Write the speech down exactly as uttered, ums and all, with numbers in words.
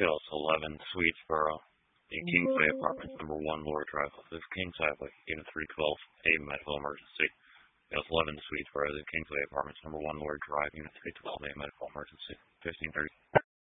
Hills, eleven Swedesboro, in Kingsway Apartments, number one, Lower Drive. This is Kings Highway, unit three twelve, a medical emergency. Hills, eleven Swedesboro, the Kingsway Apartments, number one, Lower Drive, unit three twelve, a medical emergency. fifteen thirty.